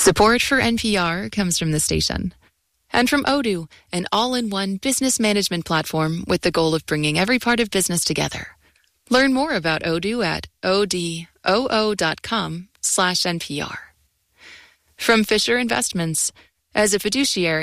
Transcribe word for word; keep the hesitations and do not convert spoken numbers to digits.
Support for N P R comes from the station. And from Odoo, an all-in-one business management platform with the goal of bringing every part of business together. Learn more about Odoo at odoo.com slash NPR. From Fisher Investments, as a fiduciary